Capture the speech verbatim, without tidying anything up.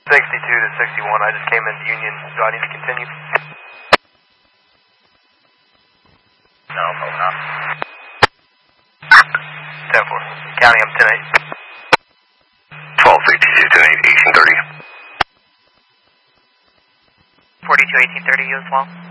sixty-two to sixty-one, I just came into Union. Do I need to continue? No, probably not. ten four. County, I'm ten eight. twelve fifty-two, ten eight, eighteen thirty. forty-two, eighteen thirty, you as well.